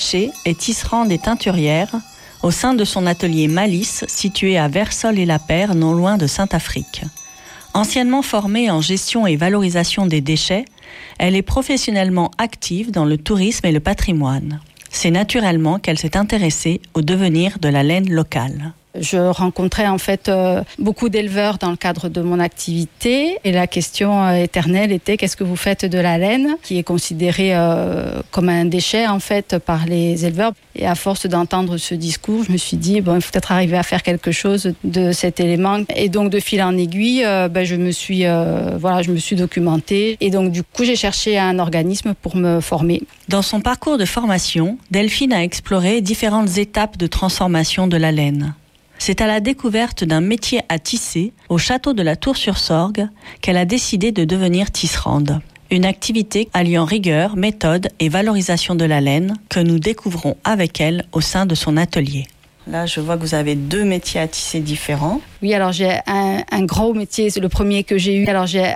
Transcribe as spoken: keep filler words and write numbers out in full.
attachée est tisserande et teinturière au sein de son atelier Malice, situé à Versol-et-la-Paire, non loin de Saint-Affrique. Anciennement formée en gestion et valorisation des déchets, elle est professionnellement active dans le tourisme et le patrimoine. C'est naturellement qu'elle s'est intéressée au devenir de la laine locale. Je rencontrais en fait euh, beaucoup d'éleveurs dans le cadre de mon activité et la question euh, éternelle était qu'est-ce que vous faites de la laine qui est considérée euh, comme un déchet en fait par les éleveurs. Et à force d'entendre ce discours, je me suis dit bon, il faut peut-être arriver à faire quelque chose de cet élément. Et donc de fil en aiguille, euh, ben, je me suis euh, voilà, je me suis documentée et donc du coup j'ai cherché un organisme pour me former. Dans son parcours de formation, Delphine a exploré différentes étapes de transformation de la laine. C'est à la découverte d'un métier à tisser au château de la Tour-sur-Sorgue qu'elle a décidé de devenir tisserande. Une activité alliant rigueur, méthode et valorisation de la laine que nous découvrons avec elle au sein de son atelier. Là, je vois que vous avez deux métiers à tisser différents. Oui, alors j'ai un, un gros métier, c'est le premier que j'ai eu. Alors j'ai